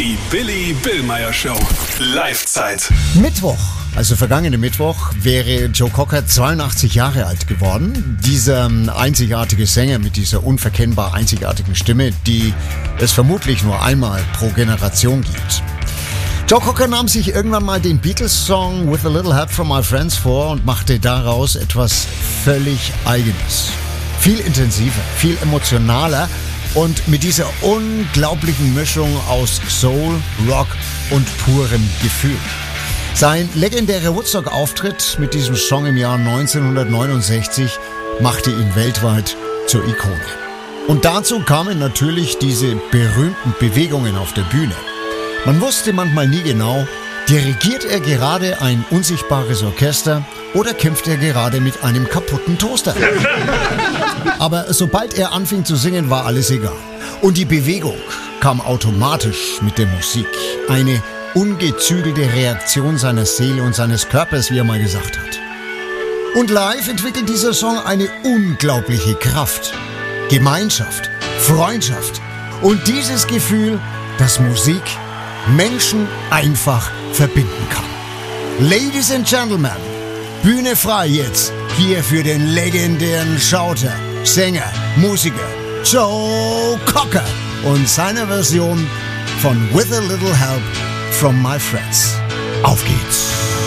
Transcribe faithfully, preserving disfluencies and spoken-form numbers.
Die Billy Billmeyer Show. Live-Zeit. Mittwoch, also vergangene Mittwoch, wäre Joe Cocker zweiundachtzig Jahre alt geworden. Dieser einzigartige Sänger mit dieser unverkennbar einzigartigen Stimme, die es vermutlich nur einmal pro Generation gibt. Joe Cocker nahm sich irgendwann mal den Beatles-Song With a Little Help from My Friends vor und machte daraus etwas völlig Eigenes. Viel intensiver, viel emotionaler und mit dieser unglaublichen Mischung aus Soul, Rock und purem Gefühl. Sein legendärer Woodstock-Auftritt mit diesem Song im Jahr neunzehnhundertneunundsechzig machte ihn weltweit zur Ikone. Und dazu kamen natürlich diese berühmten Bewegungen auf der Bühne. Man wusste manchmal nie genau, dirigiert er gerade ein unsichtbares Orchester oder kämpft er gerade mit einem kaputten Toaster? Aber sobald er anfing zu singen, war alles egal. Und die Bewegung kam automatisch mit der Musik. Eine ungezügelte Reaktion seiner Seele und seines Körpers, wie er mal gesagt hat. Und live entwickelt dieser Song eine unglaubliche Kraft, Gemeinschaft, Freundschaft und dieses Gefühl, dass Musik Menschen einfach verbinden kann. Ladies and Gentlemen, Bühne frei jetzt hier für den legendären Schauter, Sänger, Musiker Joe Cocker und seine Version von With a Little Help from My Friends. Auf geht's!